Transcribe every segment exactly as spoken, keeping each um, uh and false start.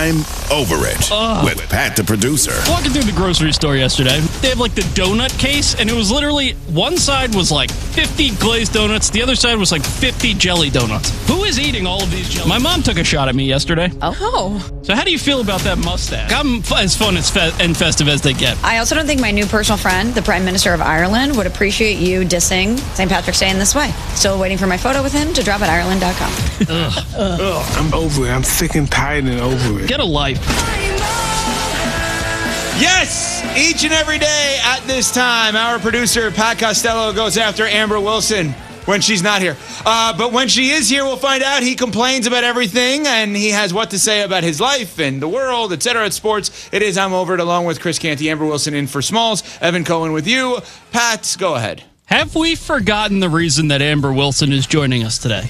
I'm Over It Ugh. with Pat the producer. Walking through the grocery store yesterday, they have like the donut case, and it was literally one side was like fifty glazed donuts, the other side was like fifty jelly donuts. Who is eating all of these jelly? My mom took a shot at me yesterday. Oh. So how do you feel about that mustache? I'm f- as fun as fe- and festive as they get. I also don't think my new personal friend, the Prime Minister of Ireland, would appreciate you dissing Saint Patrick's Day in this way. Still waiting for my photo with him to drop at Ireland dot com. Ugh. Ugh, I'm over it. I'm sick and tired and over it. Get a life. Yes! Each and every day at this time, our producer, Pat Costello, goes after Amber Wilson when she's not here. Uh, but when she is here, we'll find out. He complains about everything, and he has what to say about his life and the world, et cetera, at sports. It is I'm Over It, along with Chris Canty, Amber Wilson in for Smalls, Evan Cohen with you. Pat, go ahead. Have we forgotten the reason that Amber Wilson is joining us today?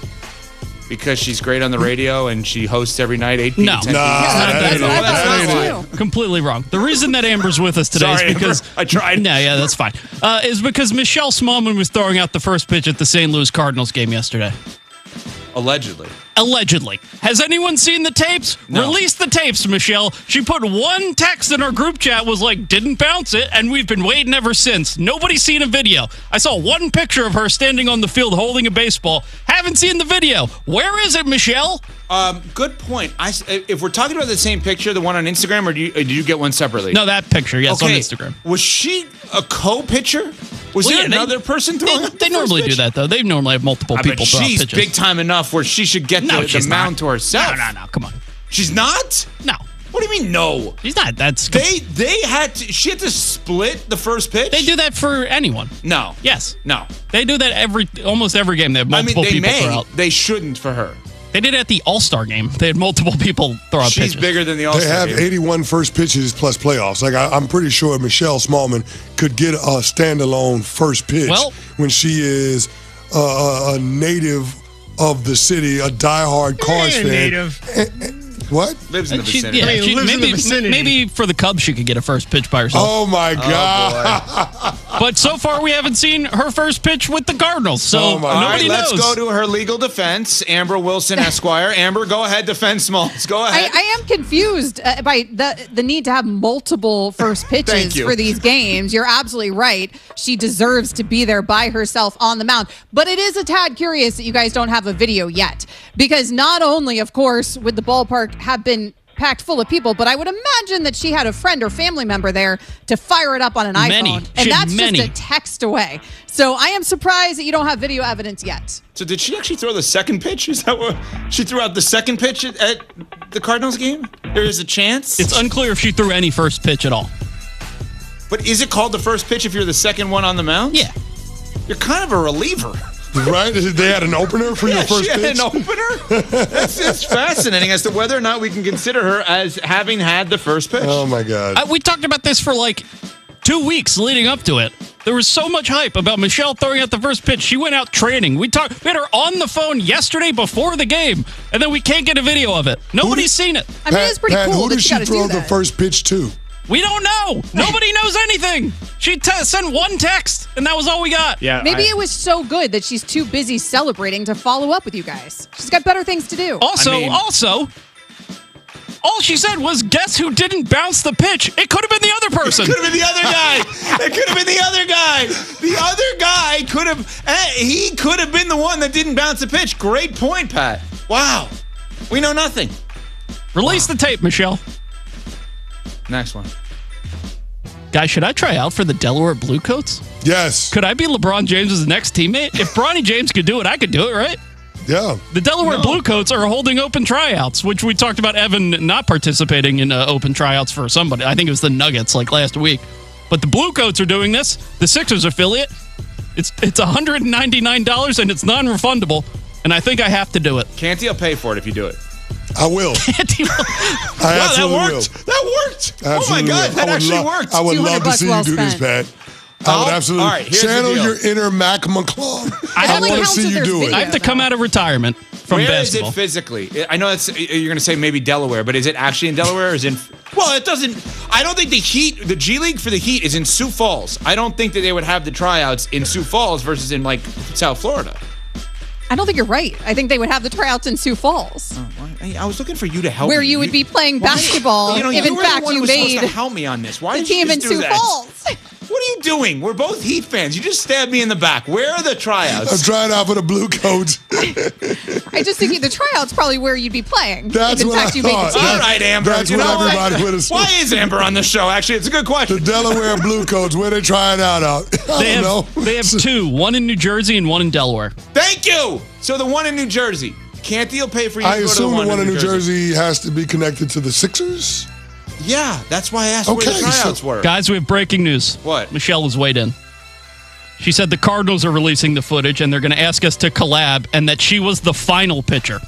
Because she's great on the radio and she hosts every night, eight p.m. No. to ten p.m. No, that's what I thought it was too. Completely wrong. The reason that Amber's with us today Sorry, is because Amber. I tried. No, yeah, that's fine. Uh, is because Michelle Smallman was throwing out the first pitch at the Saint Louis Cardinals game yesterday. Allegedly. Allegedly. Has anyone seen the tapes? No. Release the tapes, Michelle. She put one text in our group chat, was like, didn't bounce it, and we've been waiting ever since. Nobody's seen a video. I saw one picture of her standing on the field holding a baseball. Haven't seen the video. Where is it, Michelle? Um, good point. I, if we're talking about the same picture, the one on Instagram, or do you, or do you get one separately? No, that picture, yes, okay. on Instagram. Was she a co-pitcher? Was Well, there yeah, they- another person throwing They, out the they first normally pitch? do that, though. They normally have multiple I people bet throw out she's pitches. big time enough where she should get No, the, she's the not. mound to herself. No, no, no. Come on. She's not? No. What do you mean no? She's not. That's They they had to, she had to split the first pitch? They do that for anyone. No. Yes. No. They do that every almost every game. They have I mean, multiple they people may. throw out. They shouldn't for her. They did it at the All-Star game. They had multiple people throw out She's pitches. bigger than the They All-Star have game. eighty-one first pitches plus playoffs. Like I, I'm pretty sure Michelle Smallman could get a standalone first pitch Well- when she is a, a, a native of the city, a diehard Cards fan. native. Eh, eh, What? Lives in the She- vicinity. yeah, I mean, she- lives in maybe, the vicinity. maybe for the Cubs she could get a first pitch by herself. Oh my God! But so far we haven't seen her first pitch with the Cardinals, so Oh, my All right, nobody let's knows. go to her legal defense. Amber Wilson, Esquire. Amber, go ahead, defend Smalls. Go I, ahead. I am confused uh, by the the need to have multiple first Thank pitches you. for these games. You're absolutely right. She deserves to be there by herself on the mound. But it is a tad curious that you guys don't have a video yet. Because not only, of course, would the ballpark have been packed full of people, but I would imagine that she had a friend or family member there to fire it up on an Many. iPhone. She And had that's many. just a text away. So I am surprised that you don't have video evidence yet. So did she actually throw the second pitch? Is that what she threw out the second pitch at, at the Cardinals game? There is a chance. It's unclear if she threw any first pitch at all. But is it called the first pitch if you're the second one on the mound? Yeah. You're kind of a reliever. Right? They had an opener for Yeah, your first she had pitch. an opener. That's it's fascinating as to whether or not we can consider her as having had the first pitch. Oh my God! I, we talked about this for like two weeks leading up to it. There was so much hype about Michelle throwing out the first pitch. She went out training. We talked. We had her on the phone yesterday before the game, and then we can't get a video of it. Nobody's seen it. I mean, it's pretty Pat, cool who that did she she got to throw do the that. first pitch to? We don't know. Nobody knows anything. She te- sent one text, and that was all we got. Yeah. Maybe I- it was so good that she's too busy celebrating to follow up with you guys. She's got better things to do. Also, I mean- also, all she said was, "Guess who didn't bounce the pitch?" It could have been the other person. Could have been the other guy. It could have been the other guy. The other guy could have. eh, He could have been the one that didn't bounce the pitch. Great point, Pat. Wow. We know nothing. Release the tape, Michelle. Next one. Guys, should I try out for the Delaware Bluecoats? Yes. Could I be LeBron James' next teammate? If Bronny James could do it, I could do it, right? Yeah. The Delaware Bluecoats are holding open tryouts, which we talked about Evan not participating in uh, open tryouts for somebody. I think it was the Nuggets like last week. But the Bluecoats are doing this. The Sixers affiliate. It's it's one hundred ninety-nine dollars and it's non-refundable. And I think I have to do it. Canty will pay for it if you do it. I will. Canty will- I Wow, that absolutely worked. will. That worked. Oh my Absolutely God, will. that I would actually lo- worked. I would two hundred love to bucks see well you do this, spent. Pat. I Oh, would absolutely. all right, here's the Channel deal. your inner Mac McClung. I, It only want to counts see if you there's do video. it. I have to come out of retirement from Where basketball. is it physically? I know that's you're going to say maybe Delaware, but is it actually in Delaware or is it in Well, it doesn't I don't think the Heat, the G League for the Heat is in Sioux Falls. I don't think that they would have the tryouts in Sioux Falls versus in like South Florida. I don't think you're right. I think they would have the tryouts in Sioux Falls. Oh, why, I, I was looking for you to help Where me. you would be playing basketball You know, if you in were fact the one you who was supposed made to help me on this. Why the did you team in just do Sioux that? Falls. What are you doing? We're both Heat fans. You just stabbed me in the back. Where are the tryouts? I'm trying out for the Blue Coats. I just think the tryout's probably where you'd be playing. That's if in what fact I you made thought. the team. All right, Amber. That's you what know what? everybody would have said. Why is Amber on the show? Actually, it's a good question. The Delaware Blue Coats, where they trying out out? I They don't have, know. they have two, one in New Jersey and one in Delaware. Thank you. So the one in New Jersey. Canty will pay for you I to go to assume the one, the one in New Jersey. Jersey has to be connected to the Sixers? Yeah, that's why I asked where Okay, the tryouts so- were. Guys, we have breaking news. What? Michelle was weighed in. She said the Cardinals are releasing the footage and they're going to ask us to collab and that she was the final pitcher.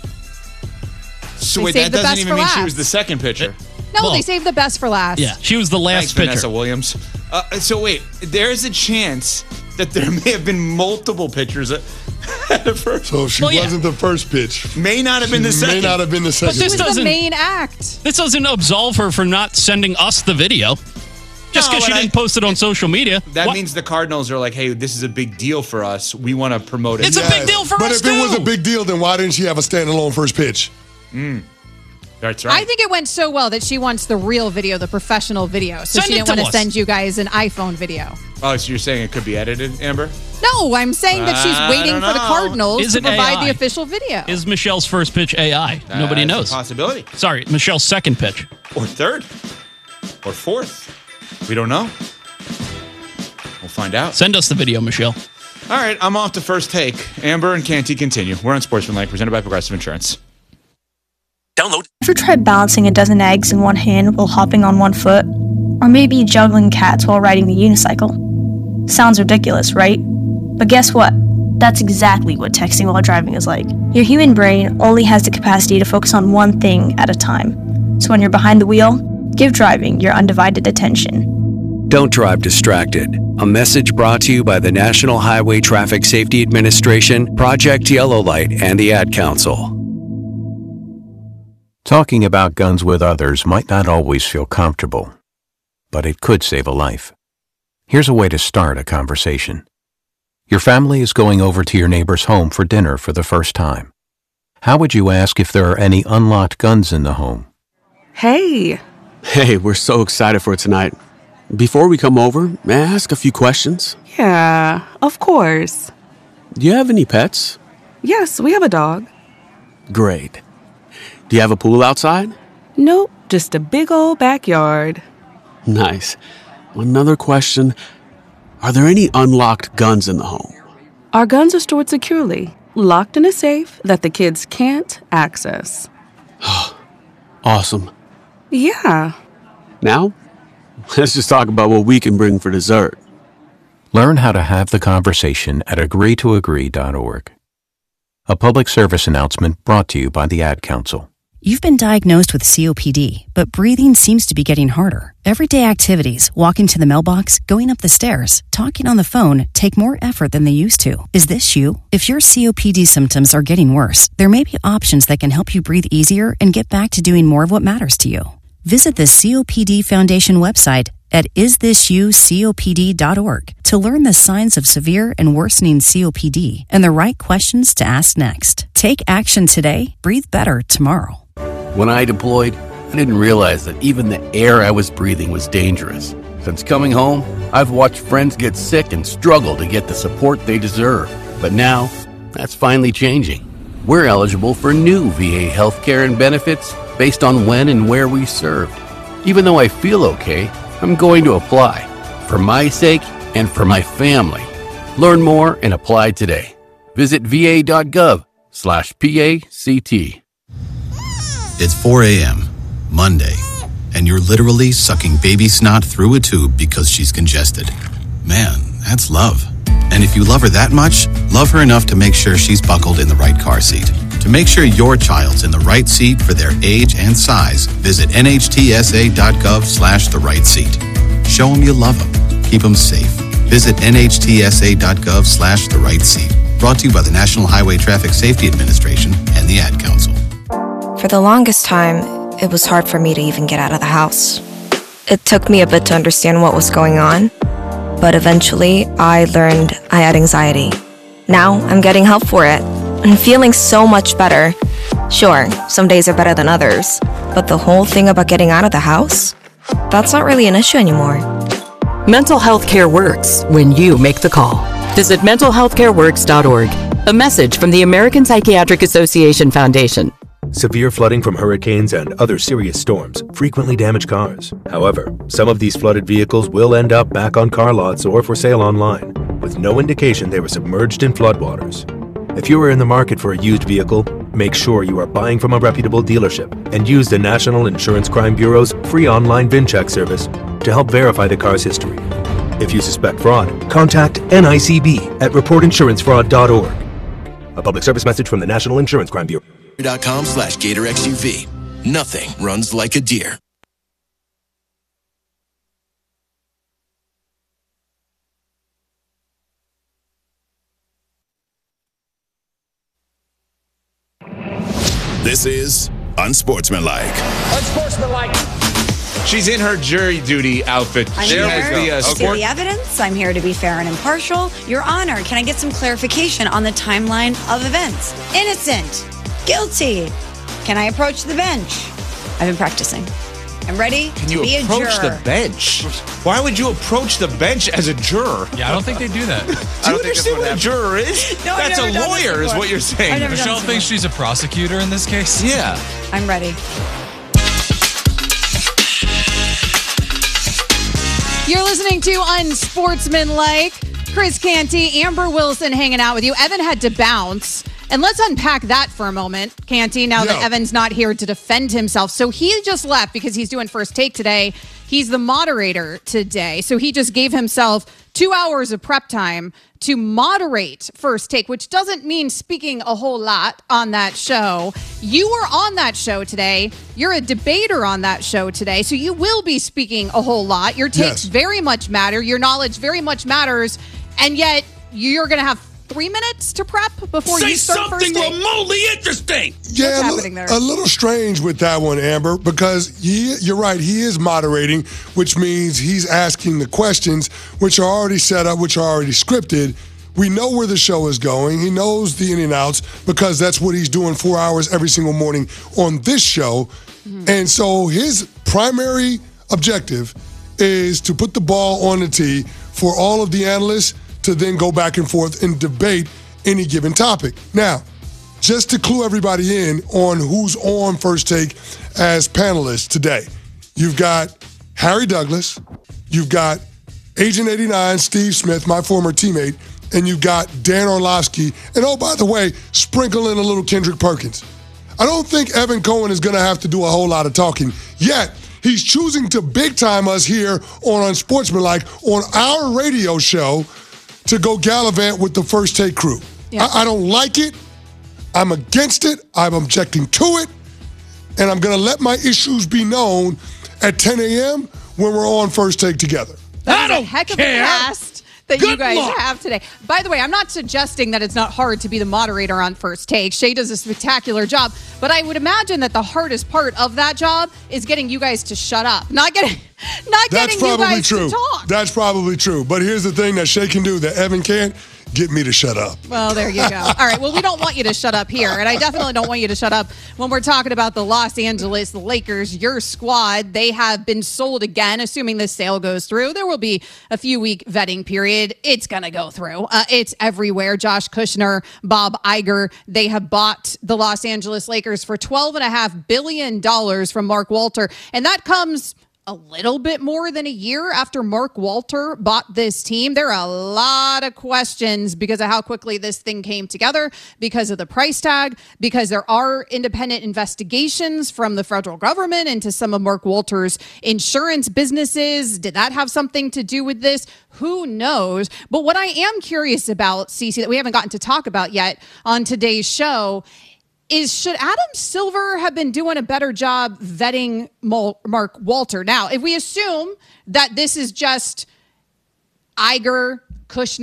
So They wait, saved that the doesn't best even for mean she last. was the second pitcher. No, Well, they saved the best for last. Yeah, she was the last Thanks, pitcher. Vanessa Williams. Uh, so wait, there's a chance that there may have been multiple pitchers at, at the first. So she Well, yeah. wasn't the first pitch. May not have been the She second. May not have been the second. this It was doesn't- the main act. This doesn't absolve her from not sending us the video. Just No, because she but I- didn't post it on social media. That What- means the Cardinals are like, hey, this is a big deal for us. We want to promote it. It's a big deal for but us, if it was too. a big deal, then why didn't she have a standalone first pitch? That's right. I think it went so well that she wants the real video, the professional video. So Send she it didn't to want to us. send you guys an iPhone video. oh, so you're saying it could be edited, Amber? No, I'm saying that she's I waiting don't for the know. Cardinals Is to it provide A I? the official video. Is Michelle's first pitch A I? Nobody That's knows. a possibility. Sorry, Michelle's second pitch. Or third. Or fourth. We don't know. We'll find out. Send us the video, Michelle. All right, I'm off to first take. Amber and Canty continue. We're on Sportsmanlike, presented by Progressive Insurance. Download. Ever tried balancing a dozen eggs in one hand while hopping on one foot? Or maybe juggling cats while riding the unicycle? Sounds ridiculous, right? But guess what? That's exactly what texting while driving is like. Your human brain only has the capacity to focus on one thing at a time. So when you're behind the wheel, give driving your undivided attention. Don't drive distracted. A message brought to you by the National Highway Traffic Safety Administration, Project Yellow Light, and the Ad Council. Talking about guns with others might not always feel comfortable, but it could save a life. Here's a way to start a conversation. Your family is going over to your neighbor's home for dinner for the first time. How would you ask if there are any unlocked guns in the home? Hey. Hey, we're so excited for tonight. Before we come over, may I ask a few questions? Yeah, of course. Do you have any pets? Yes, we have a dog. Great. Do you have a pool outside? Nope, just a big old backyard. Nice. Another question. Are there any unlocked guns in the home? Our guns are stored securely, locked in a safe that the kids can't access. Awesome. Yeah. Now, let's just talk about what we can bring for dessert. Learn how to have the conversation at agree to agree dot org. A public service announcement brought to you by the Ad Council. You've been diagnosed with C O P D, but breathing seems to be getting harder. Everyday activities, walking to the mailbox, going up the stairs, talking on the phone, take more effort than they used to. Is this you? If your C O P D symptoms are getting worse, there may be options that can help you breathe easier and get back to doing more of what matters to you. Visit the C O P D Foundation website at is this you copd dot org to learn the signs of severe and worsening C O P D and the right questions to ask next. Take action today, breathe better tomorrow. When I deployed, I didn't realize that even the air I was breathing was dangerous. Since coming home, I've watched friends get sick and struggle to get the support they deserve. But now, that's finally changing. We're eligible for new V A healthcare and benefits based on when and where we served. Even though I feel okay, I'm going to apply. For my sake and for my family. Learn more and apply today. Visit va.gov slash PACT. It's four a.m., Monday, and you're literally sucking baby snot through a tube because she's congested. Man, that's love. And if you love her that much, love her enough to make sure she's buckled in the right car seat. To make sure your child's in the right seat for their age and size, visit nhtsa.gov slash the right seat. Show them you love them. Keep them safe. Visit nhtsa.gov slash the right seat. Brought to you by the National Highway Traffic Safety Administration and the Ad Council. For the longest time, it was hard for me to even get out of the house. It took me a bit to understand what was going on, but eventually I learned I had anxiety. Now I'm getting help for it and feeling so much better. Sure, some days are better than others, but the whole thing about getting out of the house? That's not really an issue anymore. Mental health care works when you make the call. Visit mental health care works dot org. A message from the American Psychiatric Association Foundation. Severe flooding from hurricanes and other serious storms frequently damage cars. However, some of these flooded vehicles will end up back on car lots or for sale online, with no indication they were submerged in floodwaters. If you are in the market for a used vehicle, make sure you are buying from a reputable dealership and use the National Insurance Crime Bureau's free online VIN check service to help verify the car's history. If you suspect fraud, contact N I C B at report insurance fraud dot org. A public service message from the National Insurance Crime Bureau. dot com slash Gator X U V. Nothing runs like a deer. This is Unsportsmanlike. Unsportsmanlike. She's in her jury duty outfit. I'm she here has the uh, to see sport. the evidence. I'm here to be fair and impartial. Your Honor, can I get some clarification on the timeline of events? Innocent. Guilty. Can I approach the bench? I've been practicing. I'm ready Can to you be a approach juror. the bench? Why would you approach the bench as a juror? Yeah, I don't think they do that. Do you understand what, what a juror is? No, I've That's a never done this lawyer, is before. what you're saying. I've never done Michelle this thinks she's a prosecutor in this case. Yeah. I'm ready. You're listening to Unsportsmanlike. Chris Canty, Amber Wilson hanging out with you. Evan had to bounce. And let's unpack that for a moment, Canty, now Yeah. that Evan's not here to defend himself. So he just left because he's doing First Take today. He's the moderator today. So he just gave himself two hours of prep time to moderate First Take, which doesn't mean speaking a whole lot on that show. You were on that show today. You're a debater on that show today. So you will be speaking a whole lot. Your takes Yes. very much matter. Your knowledge very much matters. And yet you're going to have three minutes to prep before Say you start something First Take? remotely interesting. Yeah, What's a happening little, there? a little strange with that one, Amber, because he, you're right. He is moderating, which means he's asking the questions, which are already set up, which are already scripted. We know where the show is going. He knows the in and outs because that's what he's doing four hours every single morning on this show. Mm-hmm. And so his primary objective is to put the ball on the tee for all of the analysts to then go back and forth and debate any given topic. Now, just to clue everybody in on who's on First Take as panelists today, you've got Harry Douglas, you've got Agent eighty-nine, Steve Smith, my former teammate, and you've got Dan Orlovsky, and oh, by the way, sprinkle in a little Kendrick Perkins. I don't think Evan Cohen is going to have to do a whole lot of talking, yet he's choosing to big-time us here on Unsportsmanlike on our radio show to go gallivant with the First Take crew. Yeah. I, I don't like it. I'm against it. I'm objecting to it. And I'm going to let my issues be known at ten a.m. when we're on First Take together. That is a heck of a care. cast that Good you guys luck. have today. By the way, I'm not suggesting that it's not hard to be the moderator on First Take. Shay does a spectacular job, but I would imagine that the hardest part of that job is getting you guys to shut up, not getting, not That's getting you probably guys true. to talk. That's probably true. But here's the thing that Shay can do that Evan can't: get me to shut up. Well, there you go. All right. Well, we don't want you to shut up here. And I definitely don't want you to shut up when we're talking about the Los Angeles Lakers, your squad. They have been sold again, assuming this sale goes through. There will be a few week vetting period. It's going to go through. Uh, it's everywhere. Josh Kushner, Bob Iger, they have bought the Los Angeles Lakers for twelve and a half billion dollars from Mark Walter. And that comes a little bit more than a year after Mark Walter bought this team. There are a lot of questions because of how quickly this thing came together, because of the price tag, because there are independent investigations from the federal government into some of Mark Walter's insurance businesses. Did that have something to do with this? Who knows? But what I am curious about, Cece, that we haven't gotten to talk about yet on today's show is, should Adam Silver have been doing a better job vetting Mark Walter? Now, if we assume that this is just Iger, Kushner,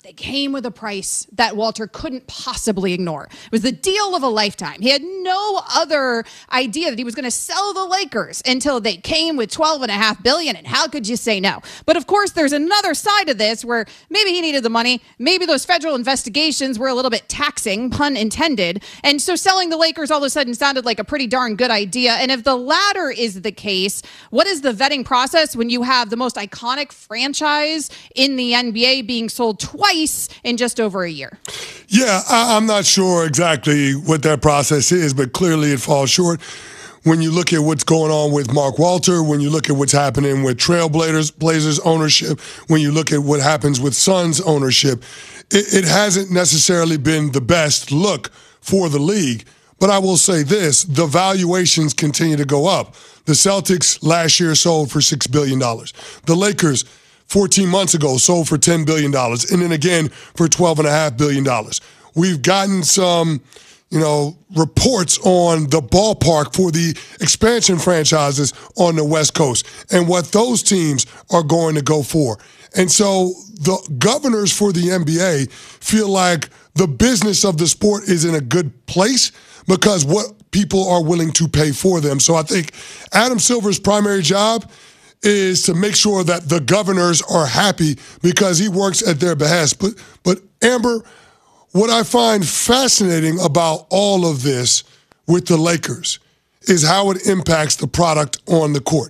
they came with a price that Walter couldn't possibly ignore. It was the deal of a lifetime. He had no other idea that he was going to sell the Lakers until they came with twelve and a half billion. And how could you say no? But of course, there's another side of this where maybe he needed the money. Maybe those federal investigations were a little bit taxing, pun intended. And so selling the Lakers all of a sudden sounded like a pretty darn good idea. And if the latter is the case, what is the vetting process when you have the most iconic franchise in the N B A being sold twice in just over a year? Yeah, I, I'm not sure exactly what that process is, but clearly it falls short. When you look at what's going on with Mark Walter, when you look at what's happening with Trailblazers Blazers ownership, when you look at what happens with Suns ownership, it, it hasn't necessarily been the best look for the league. But I will say this, the valuations continue to go up. The Celtics last year sold for six billion dollars. The Lakers fourteen months ago sold for ten billion dollars, and then again for twelve point five billion dollars. We've gotten some, you know, reports on the ballpark for the expansion franchises on the West Coast and what those teams are going to go for. And so the governors for the N B A feel like the business of the sport is in a good place because what people are willing to pay for them. So I think Adam Silver's primary job is to make sure that the governors are happy because he works at their behest. But, but Amber, what I find fascinating about all of this with the Lakers is how it impacts the product on the court.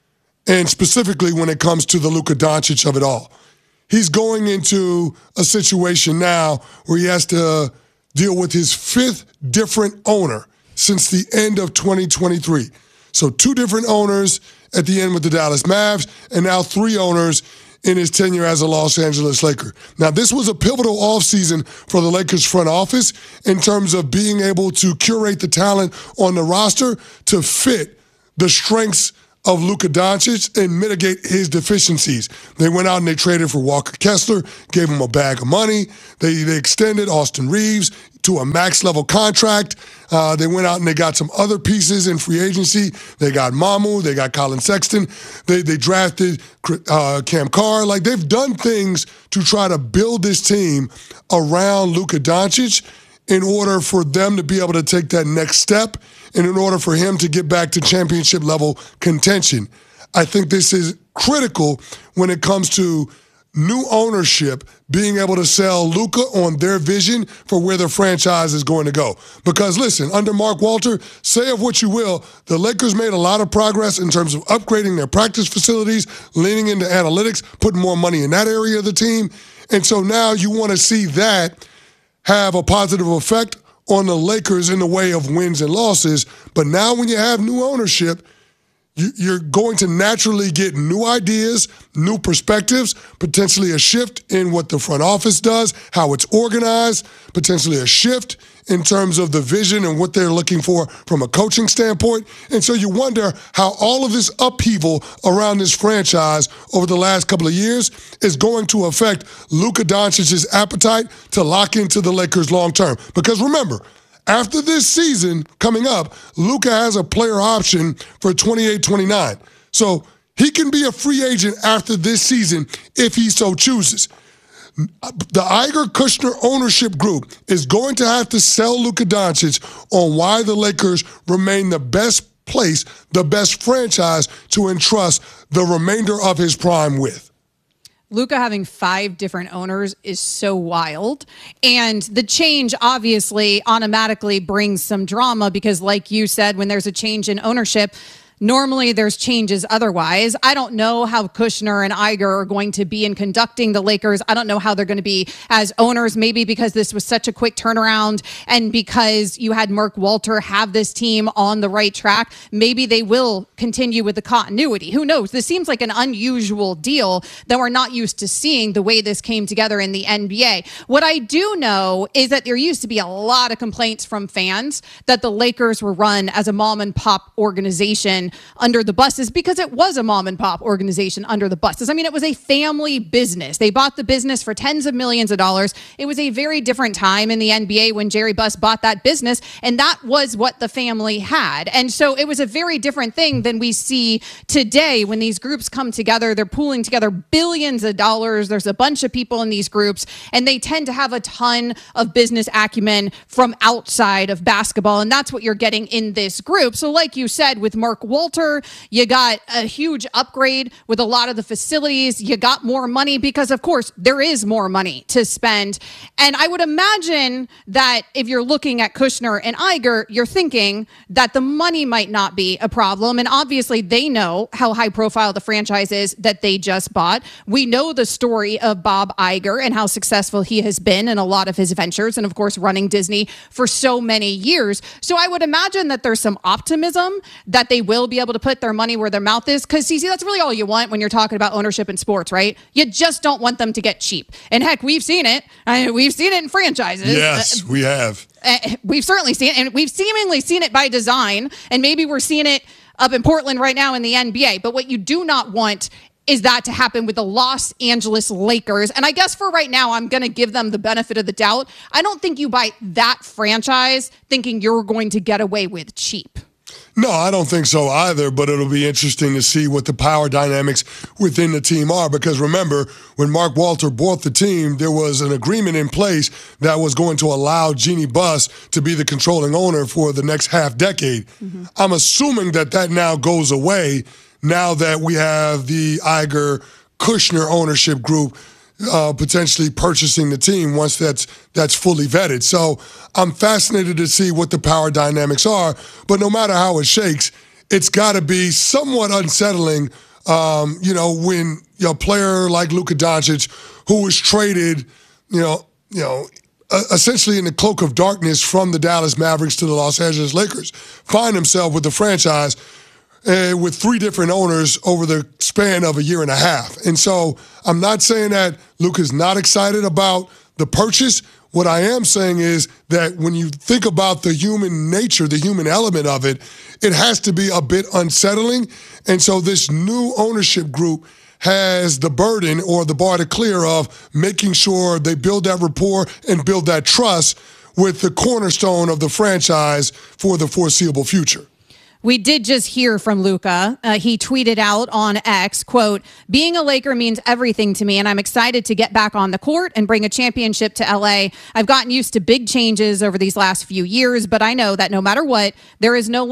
And specifically when it comes to the Luka Doncic of it all. He's going into a situation now where he has to deal with his fifth different owner since the end of twenty twenty-three. So two different owners at the end with the Dallas Mavs, and now three owners in his tenure as a Los Angeles Laker. Now, this was a pivotal offseason for the Lakers front office in terms of being able to curate the talent on the roster to fit the strengths of Luka Doncic and mitigate his deficiencies. They went out and they traded for Walker Kessler, gave him a bag of money. They, they extended Austin Reeves to a max-level contract. Uh, they went out and they got some other pieces in free agency. They got Mamu. They got Colin Sexton. They, they drafted uh, Cam Carr. Like, they've done things to try to build this team around Luka Doncic in order for them to be able to take that next step and in order for him to get back to championship level contention. I think this is critical when it comes to new ownership being able to sell Luka on their vision for where the franchise is going to go. Because listen, under Mark Walter, say of what you will, the Lakers made a lot of progress in terms of upgrading their practice facilities, leaning into analytics, putting more money in that area of the team. And so now you want to see that have a positive effect on the Lakers in the way of wins and losses. But now when you have new ownership, you're going to naturally get new ideas, new perspectives, potentially a shift in what the front office does, how it's organized, potentially a shift in terms of the vision and what they're looking for from a coaching standpoint. And so you wonder how all of this upheaval around this franchise over the last couple of years is going to affect Luka Doncic's appetite to lock into the Lakers long term. Because remember, after this season coming up, Luka has a player option for twenty-eight twenty-nine. So he can be a free agent after this season if he so chooses. The Iger-Kushner ownership group is going to have to sell Luka Doncic on why the Lakers remain the best place, the best franchise to entrust the remainder of his prime with. Luka having five different owners is so wild. And the change obviously automatically brings some drama because, like you said, when there's a change in ownership, normally there's changes otherwise. I don't know how Kushner and Iger are going to be in conducting the Lakers. I don't know how they're going to be as owners, maybe because this was such a quick turnaround and because you had Mark Walter have this team on the right track. Maybe they will continue with the continuity. Who knows? This seems like an unusual deal that we're not used to seeing the way this came together in the N B A. What I do know is that there used to be a lot of complaints from fans that the Lakers were run as a mom and pop organization organization under the buses because it was a mom and pop organization under the buses. I mean, it was a family business. They bought the business for tens of millions of dollars. It was a very different time in the N B A when Jerry Buss bought that business, and that was what the family had. And so it was a very different thing than we see today when these groups come together. They're pooling together billions of dollars. There's a bunch of people in these groups, and they tend to have a ton of business acumen from outside of basketball, and that's what you're getting in this group. So like you said, with Mark Walter, you got a huge upgrade with a lot of the facilities. You got more money because, of course, there is more money to spend. And I would imagine that if you're looking at Kushner and Iger, you're thinking that the money might not be a problem. And obviously, they know how high profile the franchise is that they just bought. We know the story of Bob Iger and how successful he has been in a lot of his ventures, and of course, running Disney for so many years. So I would imagine that there's some optimism that they will be able to put their money where their mouth is. Because, C C, that's really all you want when you're talking about ownership in sports, right? You just don't want them to get cheap. And heck, we've seen it. I mean, we've seen it in franchises. Yes, uh, we have. Uh, we've certainly seen it, and we've seemingly seen it by design. And maybe we're seeing it up in Portland right now in the N B A. But what you do not want is that to happen with the Los Angeles Lakers. And I guess for right now, I'm going to give them the benefit of the doubt. I don't think you buy that franchise thinking you're going to get away with cheap. No, I don't think so either, but it'll be interesting to see what the power dynamics within the team are, because remember, when Mark Walter bought the team, there was an agreement in place that was going to allow Jeannie Buss to be the controlling owner for the next half decade. Mm-hmm. I'm assuming that that now goes away now that we have the Iger Kushner ownership group uh, potentially purchasing the team once that's that's fully vetted. So I'm fascinated to see what the power dynamics are. But no matter how it shakes, it's got to be somewhat unsettling, um, you know, when you know, a player like Luka Doncic, who was traded, you know, you know, uh, essentially in the cloak of darkness from the Dallas Mavericks to the Los Angeles Lakers, find himself with the franchise Uh, with three different owners over the span of a year and a half. And so I'm not saying that Luka's not excited about the purchase. What I am saying is that when you think about the human nature, the human element of it, it has to be a bit unsettling. And so this new ownership group has the burden or the bar to clear of making sure they build that rapport and build that trust with the cornerstone of the franchise for the foreseeable future. We did just hear from Luka. Uh, he tweeted out on X, quote, "Being a Laker means everything to me, and I'm excited to get back on the court and bring a championship to L A. I've gotten used to big changes over these last few years, but I know that no matter what, there is no